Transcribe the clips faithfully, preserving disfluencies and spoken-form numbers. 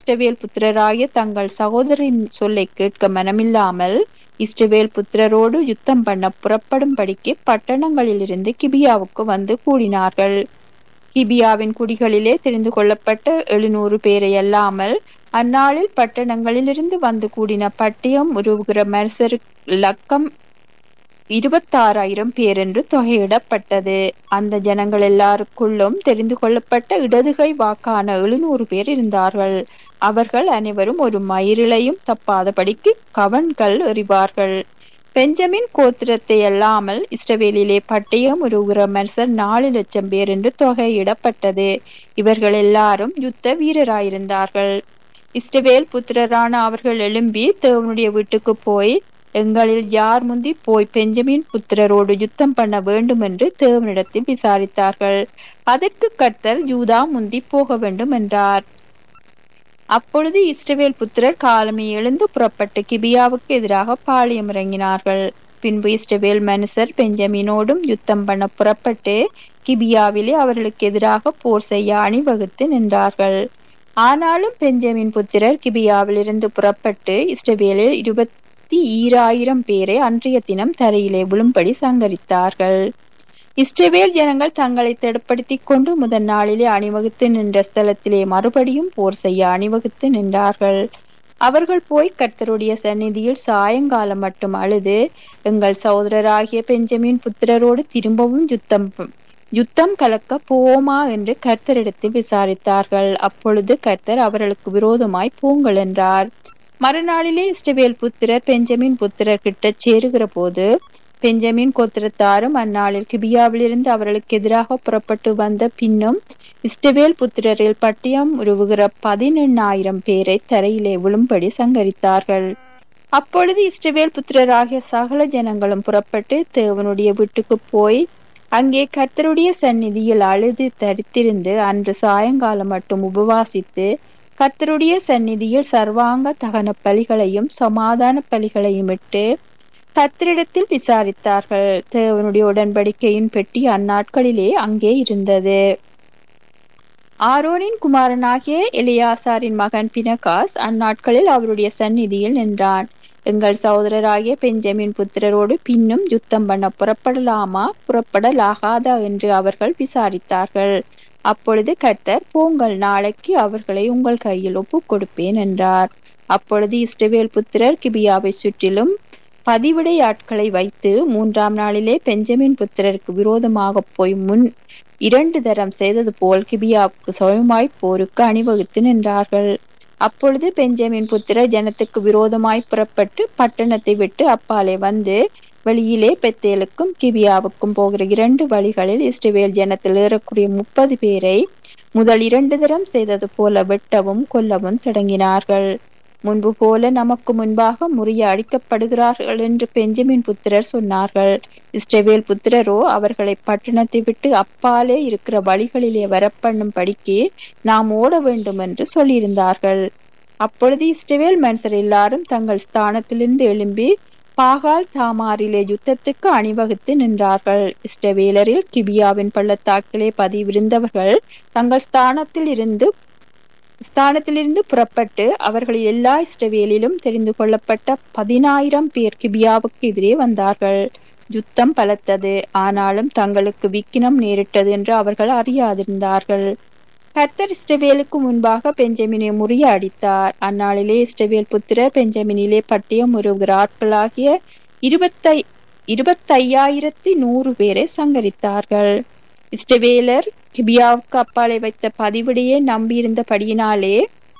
இஸ்ரவேல் புத்திரராகிய தங்கள் சகோதரின் சொல்லை கேட்க மனமில்லாமல் இஸ்ரவேல் புத்திரரோடு யுத்தம் பண்ண புறப்படும்படிக்கு பட்டணங்களிலிருந்து கிபியாவுக்கு வந்து கூடினார்கள். கிபியாவின் குடிகளிலே தெரிந்து கொள்ளப்பட்ட எழுநூறு பேரை அல்லாமல் அந்நாளில் பட்டணங்களிலிருந்து வந்து கூடின பட்டயம் உருவுகிற மனுஷர் லக்கம் இருபத்தாறாயிரம் பேர் என்று தொகையிடப்பட்டது. அந்த ஜனங்கள் எல்லாருக்குள்ளும் தெரிந்து கொள்ளப்பட்ட இடதுகை வாக்கான எழுநூறு பேர் இருந்தார்கள். அவர்கள் அனைவரும் ஒரு மயிரிழையும் தப்பாதபடிக்கு கவன்கள் எறிவார்கள். பெஞ்சமின் கோத்திரத்தை அல்லாமல் இஸ்ரவேலிலே பட்டயம் உருவுகிற மனுஷர் நாலு லட்சம் பேர் என்று தொகையிடப்பட்டது. இவர்கள் எல்லாரும் யுத்த வீரராயிருந்தார்கள். இஸ்ரவேல் புத்திரரான அவர்கள் எழும்பி தேவனுடைய வீட்டுக்கு போய், எங்களில் யார் முந்தி போய் பெஞ்சமின் புத்திரரோடு யுத்தம் பண்ண வேண்டும் என்று தேவனிடத்தில் விசாரித்தார்கள். அதற்கு கர்த்தர் யூதா முந்தி போக வேண்டும் என்றார். அப்பொழுது இஸ்ரவேல் புத்திரர் காலமே எழுந்து புறப்பட்டு கிபியாவுக்கு எதிராக பாளையம் இறங்கினார்கள். பின்பு இஸ்ரவேல் மனுஷர் பெஞ்சமீனோடும் யுத்தம் பண்ண புறப்பட்டு கிபியாவிலே அவர்களுக்கு எதிராக போர் செய்ய அணிவகுத்து நின்றார்கள். ஆனாலும் பெஞ்சமின் புத்திரர் கிபியாவில் இருந்து புறப்பட்டு இஸ்ரவேலில் இருபத்தி ஈராயிரம் பேரை அன்றைய தினம் தரையிலே விழும்படி சங்கரித்தார்கள். இஸ்ரவேல் ஜனங்கள் தங்களை திடப்படுத்திக் கொண்டு முதல் நாளிலே அணிவகுத்து நின்ற ஸ்தலத்திலே மறுபடியும் போர் செய்ய அணிவகுத்து நின்றார்கள். அவர்கள் போய் கர்த்தருடைய சந்நிதியில் சாயங்காலம் மட்டும் அழுது, எங்கள் சகோதரராகிய பெஞ்சமின் புத்திரரோடு திரும்பவும் யுத்தம் யுத்தம் கலக்க போமா என்று கர்த்தரிடத்தில் விசாரித்தார்கள். அப்பொழுது கர்த்தர் அவர்களுக்கு விரோதமாய் போங்கள் என்றார். மறுநாளிலே இஸ்ரவேல் புத்திரர் பெஞ்சமின் புத்திரர் கிட்ட சேருகிற போது பெஞ்சமின் கோத்திரத்தாரும் அந்நாளில் கிபியாவிலிருந்து அவர்களுக்கு எதிராக புறப்பட்டு வந்த பின்னும் இஸ்ரவேல் புத்திரரில் பட்டயம் உருவுகிற பதினெண்ணாயிரம் பேரை தரையிலே விழும்படி சங்கரித்தார்கள். அப்பொழுது இஸ்ரவேல் புத்திரராகிய சகல ஜனங்களும் புறப்பட்டு தேவனுடைய வீட்டுக்கு போய் அங்கே கர்த்தருடைய சந்நிதியில் அழுது தரித்திருந்து அன்று சாயங்காலம் மட்டும் உபவாசித்து கர்த்தருடைய சந்நிதியில் சர்வாங்க தகன பலிகளையும் சமாதான பலிகளையும் இட்டு கர்த்தரிடத்தில் விசாரித்தார்கள். தேவனுடைய உடன்படிக்கையின் பெட்டி அந்நாட்களிலே அங்கே இருந்தது. ஆரோனின் குமாரனாகிய எலியாசாரின் மகன் பினகாஸ் அந்நாட்களில் அவருடைய சந்நிதியில் நின்றான். எங்கள் சகோதரராகிய பெஞ்சமின் புத்திரரோடு பின்னும் யுத்தம் பண்ண புறப்படலாமா புறப்படலாகாதா என்று அவர்கள் விசாரித்தார்கள். அப்பொழுது கர்த்தர், போங்கள், நாளைக்கு அவர்களை உங்கள் கையில் ஒப்பு கொடுப்பேன் என்றார். அப்பொழுது இஸ்ரவேல் புத்திரர் கிபியாவை சுற்றிலும் பதிவிடை ஆட்களை வைத்து மூன்றாம் நாளிலே பெஞ்சமின் புத்திரருக்கு விரோதமாக போய் முன் இரண்டு தரம் செய்தது போல் கிபியாவுக்கு சுயமாய் போருக்கு அணிவகுத்து நின்றார்கள். அப்பொழுது பெஞ்சமின் புத்திரர் ஜனத்துக்கு விரோதமாய் புறப்பட்டு பட்டணத்தை விட்டு அப்பாலே வந்து வெளியிலே பெத்தேலுக்கும் கிபியாவுக்கும் போகிற இரண்டு வழிகளில் இஸ்ரவேல் ஜனத்தில் ஏறக்கூடிய முப்பது பேரை முதல் இரண்டு தரம் செய்தது போல வெட்டவும் கொல்லவும் தொடங்கினார்கள். முன்பு போல நமக்கு முன்பாக முறிய அடிக்கப்படுகிறார்கள் என்று பெஞ்சமின் புத்திரர் சொன்னார்கள். இஸ்ரவேல் புத்திரரோ அவர்களை பட்டணத்தை விட்டு அப்பாலே இருக்கிற வழிகளிலே வரப்பண்ணும் படிக்கு நாம் ஓட வேண்டும் என்று சொல்லியிருந்தார்கள். அப்பொழுது இஸ்ரவேல் மனுஷர் எல்லாரும் தங்கள் ஸ்தானத்திலிருந்து எழும்பி பாகால் தாமாரிலே யுத்தத்துக்கு அணிவகுத்து நின்றார்கள். இஸ்ரவேலரில் கிபியாவின் பள்ளத்தாக்கிலே பதிவிருந்தவர்கள் தங்கள் ஸ்தானத்தில் இருந்து ஸ்தானத்திலிருந்து புறப்பட்டு அவர்கள் எல்லா இஸ்ரவேலிலும் தெரிந்து கொள்ளப்பட்ட பதினாயிரம் பேர் கிபியாவுக்கு எதிரே வந்தார்கள். யுத்தம் பலத்தது, ஆனாலும் தங்களுக்கு விக்கினம் நேரிட்டது என்று அவர்கள் அறியாதிருந்தார்கள். கர்த்தர் இஸ்ரவேலுக்கு முன்பாக பெஞ்சமினை முறிய அடித்தார். அந்நாளிலே இஸ்ரவேல் புத்திரர் பெஞ்சமினிலே பட்டயம் உருவுகிற ஆட்களாகிய இருபத்தை இருபத்தையாயிரத்தி நூறு பேரை சங்கரித்தார்கள். இஸ்ரவேலர் கிபியாவுக்கு அப்பாலே வைத்த பதிவிடையே நம்பியிருந்தபடியினாலே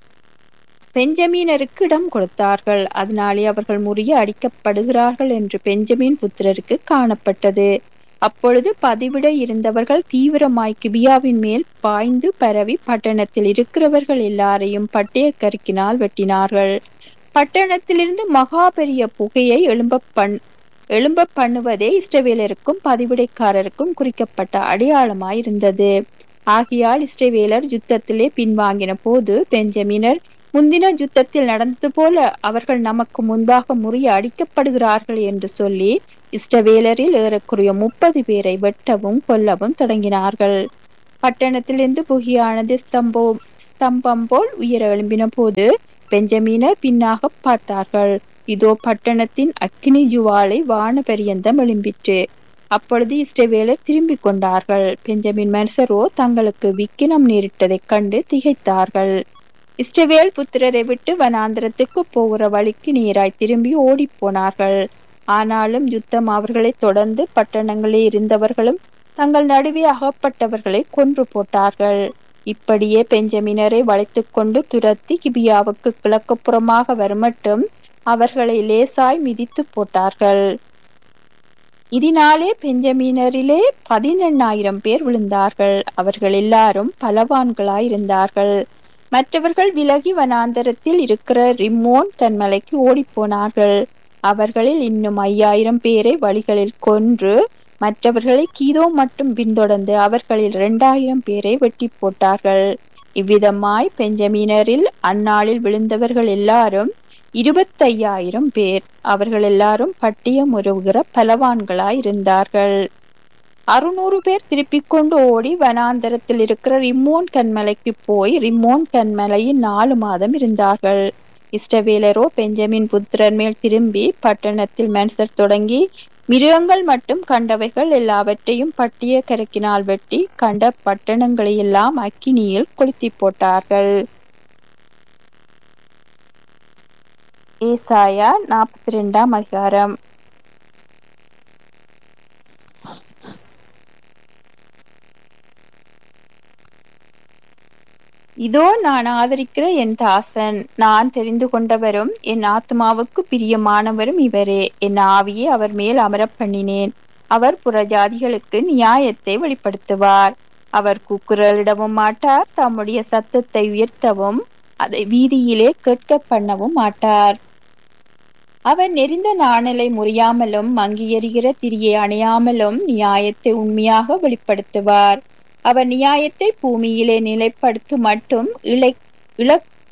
பெஞ்சமீனருக்கு இடம் கொடுத்தார்கள். அதனாலே அவர்கள் முறிய அடிக்கப்படுகிறார்கள் என்று பெஞ்சமின் புத்திரருக்கு காணப்பட்டது. அப்பொழுது பதிவிட இருந்தவர்கள் தீவிரமாய் கிபியாவின் மேல் பாய்ந்து பரவி பட்டணத்தில் இருக்கிறவர்கள் எல்லாரையும் பட்டய கருக்கினால் வெட்டினார்கள். பட்டணத்திலிருந்து மகா பெரிய புகையை எழும்ப பண் எழும்ப பண்ணுவதே இஸ்ரவேலருக்கும் பதிவிடைக்காரருக்கும் குறிக்கப்பட்ட அடையாளமாயிருந்தது. ஆகையால் இஸ்ரவேலர் யுத்தத்திலே பின்வாங்கின போது பெஞ்சமினர் முந்தின யுத்தத்தில் நடந்தது போல அவர்கள் நமக்கு முன்பாக முறிய அடிக்கப்படுகிறார்கள் என்று சொல்லி இஸ்ரவேலரில் ஏறக்குறைய முப்பது பேரை வெட்டவும் கொல்லவும் தொடங்கினார்கள். பட்டணத்திலிருந்து புகியானது ஸ்தம்பம் ஸ்தம்பம் போல் உயர எழும்பின போது பெஞ்சமீனர் பின்னாக பார்த்தார்கள். இதோ பட்டணத்தின் அக்கினி ஜுவாலை வான பரியந்தம் எழும்பிற்று. அப்பொழுது இஸ்ரவேலர் திரும்பிக் கொண்டார்கள். பெஞ்சமின் மனுஷரோ தங்களுக்கு விக்கினம் நேரிட்டதைக் கண்டு திகைத்தார்கள். இஸ்ரவேல் புத்திரரை விட்டு வனாந்திரத்துக்கு போகிற வழிக்கு நேராய் திரும்பி ஓடி போனார்கள். ஆனாலும் யுத்தம் அவர்களை தொடர்ந்து பட்டணங்களில் இருந்தவர்களும் தங்கள் நடுவே அகப்பட்டவர்களை கொன்று போட்டார்கள். இப்படியே பெஞ்சமினரை வளைத்து கொண்டு துரத்தி கிபியாவுக்கு கிழக்கு புறமாக வருமட்டும் அவர்களை லேசாய் மிதித்து போட்டார்கள். இதனாலே பெஞ்சமீனரிலே பதினெண்ணாயிரம் பேர் விழுந்தார்கள். அவர்கள் எல்லாரும் பலவான்களாயிருந்தார்கள். மற்றவர்கள் விலகி வனாந்தரத்தில் இருக்கிற ரிம்மோன் கன்மலைக்கு ஓடிப்போனார்கள். அவர்களில் இன்னும் ஐயாயிரம் பேரை வழிகளில் கொன்று மற்றவர்களை கீதோ மட்டும் பின்தொடர்ந்து அவர்களில் இரண்டாயிரம் பேரை வெட்டி போட்டார்கள். இவ்விதமாய் பெஞ்சமீனரில் அந்நாளில் விழுந்தவர்கள் எல்லாரும் இருபத்தையாயிரம் பேர். அவர்கள் எல்லாரும் பட்டியம் உருவுகிற பலவான்களாயிருந்தார்கள். அறுநூறு பேர் திருப்பிக் கொண்டு ஓடி வனாந்தரத்தில் இருக்கிற ரிம்மோன் கன்மலைக்கு போய் ரிம்மோன் கன்மலையில் நாலு மாதம் இருந்தார்கள். இஸ்ரவேலரோ பெஞ்சமின் புத்திரர் மேல் திரும்பி பட்டணத்தில் மனுஷர் தொடங்கி மிருகங்கள் மட்டும் கண்டவைகள் எல்லாவற்றையும் பட்டிய கரக்கினால் வெட்டி கண்ட பட்டணங்களை எல்லாம் அக்கினியில் கொளுத்தி போட்டார்கள். ஏசாயா நாற்பத்தி இரண்டாம் அதிகாரம். இதோ நான் ஆதரிக்கிற என் தாசன், நான் தெரிந்து கொண்டவரும் என் ஆத்மாவுக்கு பிரியமானவரும் இவரே. என் ஆவியை அவர் மேல் அமரப் பண்ணினேன். அவர் புறஜாதிகளுக்கு நியாயத்தை வெளிப்படுத்துவார். அவர் கூக்குரலிடவும் மாட்டார், தம்முடைய சத்தத்தை உயர்த்தவும் அதை வீதியிலே கேட்க பண்ணவும் மாட்டார். அவர் நெறிந்த நாணலை முறியாமலும் மங்கி எறிகிற திரியை அணையாமலும் நியாயத்தை உண்மையாக வெளிப்படுத்துவார். அவர் நியாயத்தை பூமியிலே நிலைப்படுத்த மட்டும் இழை இழ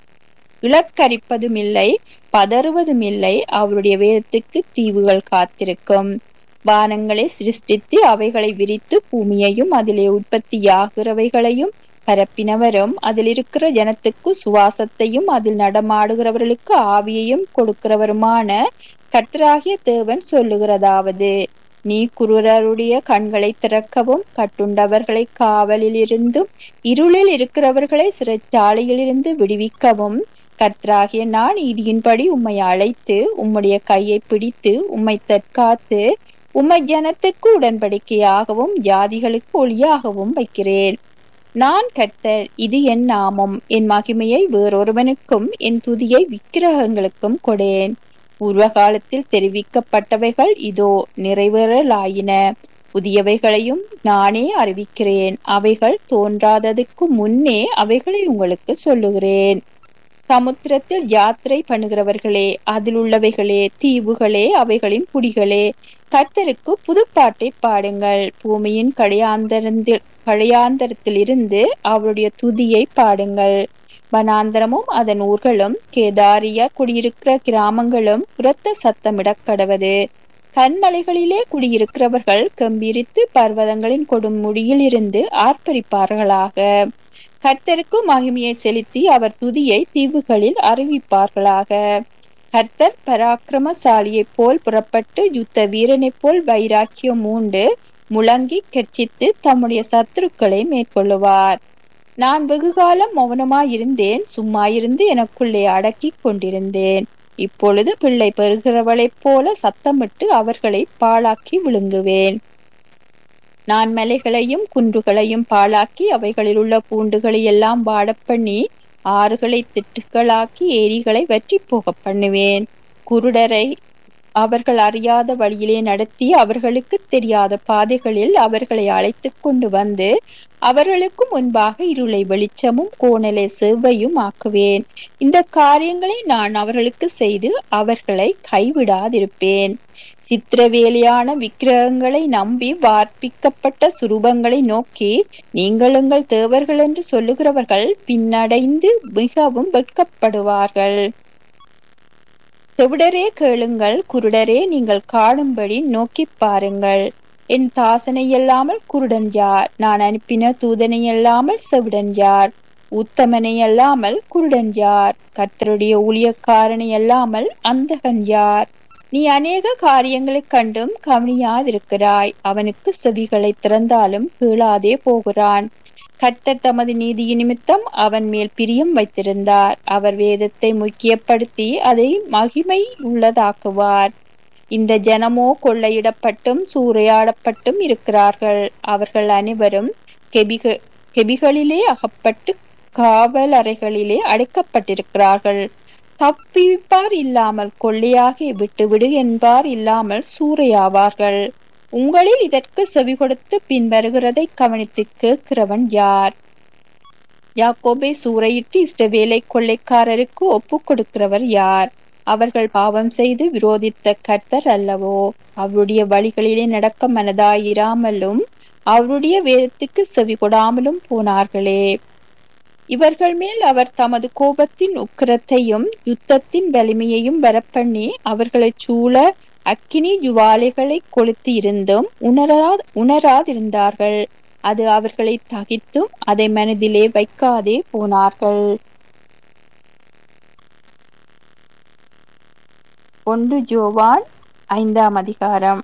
இழக்கரிப்பதும் இல்லை, பதறுவதும் இல்லை. அவருடைய வேதத்துக்கு தீவுகள் காத்திருக்கும். வானங்களை சிருஷ்டித்து அவைகளை விரித்து பூமியையும் அதிலே உற்பத்தியாகிறவைகளையும் பரப்பினவரும் அதில் இருக்கிற ஜனத்துக்கு சுவாசத்தையும் அதில் நடமாடுகிறவர்களுக்கு ஆவியையும் கொடுக்கிறவருமான கர்த்தராகிய தேவன் சொல்லுகிறதாவது: நீ குருடருடைய கண்களை திறக்கவும் கட்டுண்டவர்களை காவலில் இருந்தும் இருளில் இருக்கிறவர்களை சிறைச்சாலையில் இருந்து விடுவிக்கவும் கர்த்தராகிய நான் நீதியின்படி உம்மை அழைத்து உம்முடைய கையை பிடித்து உம்மை தற்காத்து உம்மை ஜனத்துக்கு உடன்படிக்கையாகவும் ஜாதிகளுக்கு ஒளியாகவும் வைக்கிறேன். நான் கர்த்தர், இது என் நாமம். என் மகிமையை வேறொருவனுக்கும் என் துதியை விக்கிரகங்களுக்கும் கொடேன். பூர்வ காலத்தில் தெரிவிக்கப்பட்டவைகள் இதோ நிறைவேறலாயின. புதியவைகளையும் நானே அறிவிக்கிறேன். அவைகள் தோன்றாததுக்கு முன்னே அவைகளை உங்களுக்கு சொல்லுகிறேன். சமுத்திரத்தில் யாத்திரை பண்ணுகிறவர்களே, அதில் உள்ளவைகளே, தீவுகளே, அவைகளின் குடிகளே, கர்த்தருக்கு புதுப்பாட்டை பாடுங்கள். பூமியின் கடையாந்தரத்தில் கடையாந்தரத்தில் இருந்து அவருடைய துதியை பாடுங்கள். வனாந்தரமும் அதன் ஊர்களும் கேதாரியா குடியிருக்கிற கிராமங்களும் உரத்த சத்தமிடக் கடவது. கன்மலைகளிலே குடியிருக்கிறவர்கள் கம்பீரித்து பர்வதங்களின் கொடும் முடியில் இருந்து ஆர்ப்பரிப்பார்களாக. கர்த்தருக்கு மகிமையை செலுத்தி அவர் துதியை தீவுகளில் அறிவிப்பார்களாக. கர்த்தர் பராக்கிரமசாலியைப் போல் புறப்பட்டு யுத்த வீரனைப் போல் வைராக்கியம் மூண்டு முழங்கி கெர்ச்சித்து தம்முடைய சத்துருக்களை மேற்கொள்ளுவார். நான் வெகுகாலம் மௌனமாயிருந்தேன், சும்மாயிருந்து எனக்குள்ளே அடக்கி கொண்டிருந்தேன். இப்பொழுது பிள்ளை பெறுகிறவளைப் போல சத்தமிட்டு அவர்களை பாழாக்கி விழுங்குவேன். நான் மலைகளையும் குன்றுகளையும் பாழாக்கி அவைகளில் உள்ள பூண்டுகளை எல்லாம் வாடப்பண்ணி ஆறுகளை திட்டுகளாக்கி ஏரிகளை வற்றி போக பண்ணுவேன். குருடரை அவர்கள் அறியாத வழியிலே நடத்தி அவர்களுக்கு தெரியாத பாதைகளில் அவர்களை அழைத்து கொண்டு வந்து அவர்களுக்கு முன்பாக இருளை வெளிச்சமும் கோணலை செவ்வையும் ஆக்குவேன். இந்த காரியங்களை நான் அவர்களுக்கு செய்து அவர்களை கைவிடாதிருப்பேன். சித்திரவேலியான விக்கிரகங்களை நம்பி வார்ப்பிக்கப்பட்ட சுரூபங்களை நோக்கி நீங்கள் உங்கள் தேவர்கள் என்று சொல்லுகிறவர்கள் பின்னடைந்து மிகவும் வெட்கப்படுவார்கள். செவிடரே கேளுங்கள், குருடரே நீங்கள் காணும்படி நோக்கி பாருங்கள். என் தாசனை அல்லாமல் குருடன் யார்? நான் அனுப்பின தூதனை அல்லாமல் செவிடன் யார்? உத்தமனை அல்லாமல் குருடன் யார்? கர்த்தருடைய ஊழியக்காரனை அல்லாமல் அந்தகன் யார்? நீ அநேக காரியங்களைக் கண்டும் கவனியாதிருக்கிறாய். அவனுக்கு செவிகளை திறந்தாலும் கேளாதே போகிறான். கர்த்தர் தமது நீதி நிமித்தம் அவன் மேல் பிரியம் வைத்திருந்தார். அவர் வேதத்தை முக்கியப்படுத்தி அதை மகிமை உள்ளதாக்குவார். இந்த ஜனமோ கொள்ளையிடப்பட்டும் சூறையாடப்பட்டும் இருக்கிறார்கள். அவர்கள் அனைவரும் கெபிக கெபிகளிலே அகப்பட்டு காவல் அறைகளிலே அடைக்கப்பட்டிருக்கிறார்கள். தப்பிப்பார் இல்லாமல் கொள்ளையாகி விட்டுவிடு என்பார் இல்லாமல் சூறையாவார்கள். உங்களில் இதற்கு செவி கொடுத்து பின்வருகிறதை கவனித்து கேட்கிறவன் யார்? யாக்கோபை சூறையிட்டு இஸ்ரவேலை கொள்ளைக்காரருக்கு ஒப்பு கொடுக்கிறவர் யார்? அவர்கள் பாவம் செய்து விரோதித்த கர்த்தர் அல்லவோ? அவருடைய வழிகளிலே நடக்க மனதாயிராமலும் அவருடைய வேதத்துக்கு செவி கொடாமலும் போனார்களே. இவர்கள் மேல் அவர் தமது கோபத்தின் உக்கிரத்தையும் யுத்தத்தின் வலிமையையும் வரப்பண்ணி அவர்களை சூழ அக்கினி ஜுவாலைகளை கொளுத்தி இருந்தும் உணரா உணராதிருந்தார்கள். அது அவர்களை தகித்தும் அதை மனதிலே வைக்காதே போனார்கள். ஒன்று யோவான் ஐந்தாம் அதிகாரம்.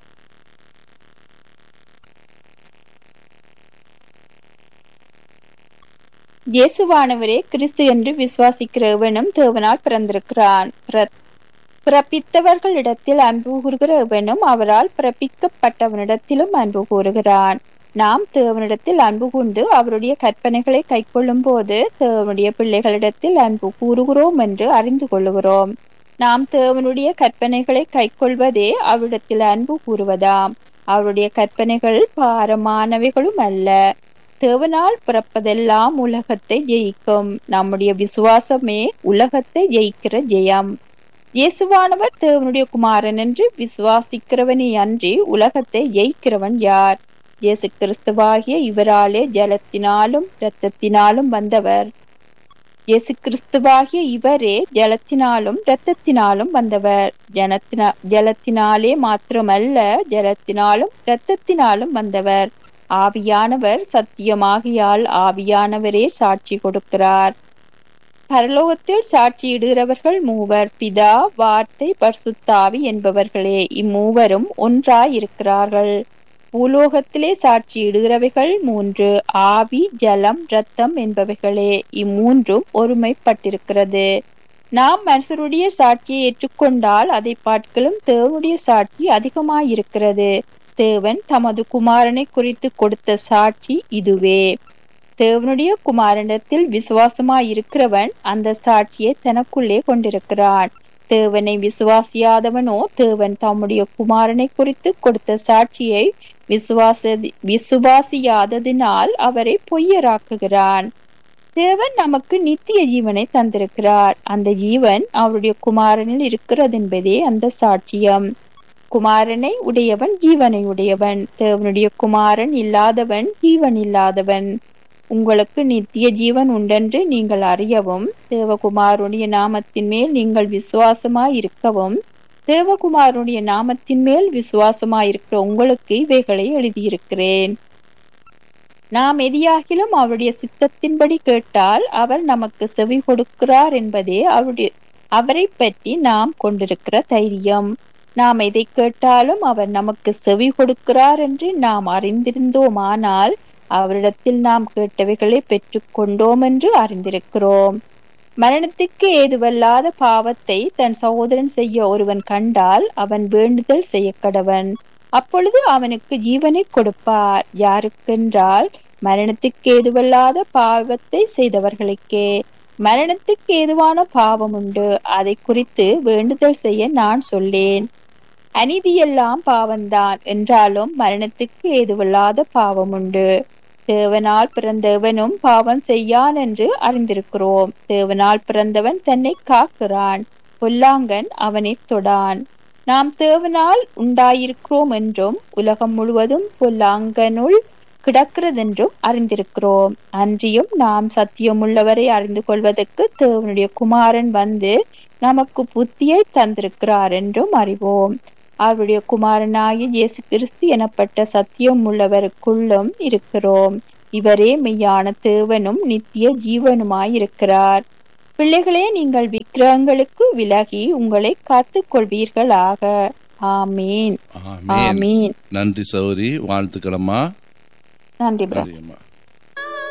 இயேசுவானவரே கிறிஸ்து என்று விசுவாசிக்கிற எவனும் தேவனால் பிறந்திருக்கிறான். பிறப்பித்தவர்களிடத்தில் அன்பு கூறுகிற எவனும் அவரால் பிறப்பிக்கப்பட்டவனிடத்திலும் அன்பு கூறுகிறான். நாம் தேவனிடத்தில் அன்பு கூர்ந்து அவருடைய கற்பனைகளை கைக்கொள்ளும் போது தேவனுடைய பிள்ளைகளிடத்தில் அன்பு கூறுகிறோம் என்று அறிந்து கொள்ளுகிறோம். நாம் தேவனுடைய கற்பனைகளை கைக்கொள்வதே அவரிடத்தில் அன்பு கூறுவதாம். அவருடைய கற்பனைகள் பாரமானவைகளும் அல்ல. தேவனால் பிறப்பதெல்லாம் உலகத்தை ஜெயிக்கும். நம்முடைய விசுவாசமே உலகத்தை ஜெயிக்கிற ஜெயம். இயேசுவானவர் தேவனுடைய குமாரன் என்று விசுவாசிக்கிறவனே அன்றி உலகத்தை ஜெயிக்கிறவன் யார்? இயேசு கிறிஸ்துவாகிய இவராலே ஜலத்தினாலும் இரத்தத்தினாலும் வந்தவர். இயேசு கிறிஸ்துவாகிய இவரே ஜலத்தினாலும் இரத்தத்தினாலும் வந்தவர். ஜனத்தினா ஜலத்தினாலே மாத்திரமல்ல, ஜலத்தினாலும் இரத்தத்தினாலும் வந்தவர். ஆவியானவர் சத்தியமாகியால் ஆவியானவரே சாட்சி கொடுக்கிறார். பரலோகத்தில் சாட்சியிடுகிறவர்கள் மூவர், பிதா, வார்த்தை, பரிசுத்தாவி என்பவர்களே. இம்மூவரும் ஒன்றாயிருக்கிறார்கள். பூலோகத்திலே சாட்சியிடுகிறவைகள் மூன்று, ஆவி, ஜலம், இரத்தம் என்பவைகளே. இம்மூன்றும் ஒருமைப்பட்டிருக்கிறது. நாம் மனுஷருடைய சாட்சியை ஏற்றுக்கொண்டால் அதை பார்க்கலும் தேவனுடைய சாட்சி அதிகமாயிருக்கிறது. தேவன் தமது குமாரனை குறித்து கொடுத்த சாட்சி இதுவே. தேவனுடைய குமாரனிடத்தில் விசுவாசமாயிருக்கிறவன் அந்த சாட்சியை தனக்குள்ளே கொண்டிருக்கிறான். தேவனை விசுவாசியாதவனோ தேவன் தம்முடைய குமாரனை குறித்து கொடுத்த சாட்சியை விசுவாச விசுவாசியாததினால் அவரை பொய்யராக்குகிறான். தேவன் நமக்கு நித்திய ஜீவனை தந்திருக்கிறார். அந்த ஜீவன் அவருடைய குமாரனில் இருக்கிறது என்பதே அந்த சாட்சியம். குமாரனை உடையவன் ஜீவனை உடையவன். தேவனுடைய குமாரன் இல்லாதவன் ஜீவன் இல்லாதவன். உங்களுக்கு நித்திய ஜீவன் உண்டென்று நீங்கள் அறியவும் தேவகுமாரனுடைய நாமத்தின் மேல் நீங்கள் விசுவாசமாய் இருக்கவும் தேவகுமாரனுடைய நாமத்தின் மேல் விசுவாசமாயிருக்கிற உங்களுக்கு இவைகளை எழுதியிருக்கிறேன். நாம் எதியாகிலும் அவருடைய சித்தத்தின்படி கேட்டால் அவர் நமக்கு செவி கொடுக்கிறார் என்பதே அவருடைய அவரை பற்றி நாம் கொண்டிருக்கிற தைரியம். நாம் எதை கேட்டாலும் அவர் நமக்கு செவி கொடுக்கிறார் என்று நாம் அறிந்திருந்தோமானால் அவரிடத்தில் நாம் கேட்டவைகளை பெற்றுக் கொண்டோம் என்று அறிந்திருக்கிறோம். மரணத்துக்கு ஏதுவல்லாத பாவத்தை தன் சகோதரன் செய்ய ஒருவன் கண்டால் அவன் வேண்டுதல் செய்ய கடவன். அப்பொழுது அவனுக்கு ஜீவனை கொடுப்பார். யாருக்கென்றால் மரணத்துக்கு ஏதுவல்லாத பாவத்தை செய்தவர்களுக்கே. மரணத்துக்கு ஏதுவான பாவம் உண்டு, அதை குறித்து வேண்டுதல் செய்ய நான் சொல்லேன். அநீதியெல்லாம் பாவம்தான் என்றாலும் மரணத்துக்கு ஏதுவல்லாத பாவம் உண்டு. தேவனால் பிறந்தவனும் பாவம் செய்யான் என்று அறிந்திருக்கிறோம். தேவனால் பிறந்தவன் தன்னை காக்கிறான், பொல்லாங்கன் அவனை தொடான். நாம் தேவனால் உண்டாயிருக்கிறோம் என்றும் உலகம் முழுவதும் பொல்லாங்கனுள் கிடக்கிறதென்றும் அறிந்திருக்கிறோம். அன்றியும் நாம் சத்தியமுள்ளவரை அறிந்து கொள்வதற்கு தேவனுடைய குமாரன் வந்து நமக்கு புத்தியை தந்திருக்கிறார் என்றும் அறிவோம். அவருடைய குமாரனாகிய இயேசு கிறிஸ்து எனப்பட்ட சத்தியம் உள்ளவருக்குள்ளும் இருக்கிறோம். இவரே மெய்யான தேவனும் நித்திய ஜீவனுமாயிருக்கிறார். பிள்ளைகளே, நீங்கள் விக்கிரகங்களுக்கு விலகி உங்களை காத்துக் கொள்வீர்களாக. ஆமீன். ஆமீன். நன்றி சௌரி, வாழ்த்துக்களம்மா. நன்றி.